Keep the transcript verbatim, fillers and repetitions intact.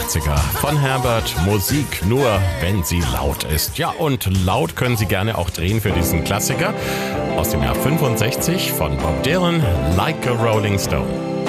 Klassiker von Herbert. Musik nur, wenn sie laut ist. Ja, und laut können Sie gerne auch drehen für diesen Klassiker aus dem Jahr fünfundsechzig von Bob Dylan, Like a Rolling Stone.